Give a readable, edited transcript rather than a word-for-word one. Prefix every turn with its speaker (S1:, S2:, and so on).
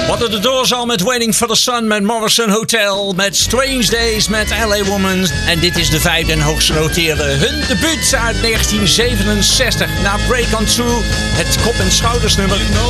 S1: Wat de Doors al met Waiting for the Sun, met Morrison Hotel, met Strange Days, met LA Woman. En dit is de vijfde en hoogst genoteerde. Hun debuut uit 1967. Na Break On Through, het kop- en schoudersnummer.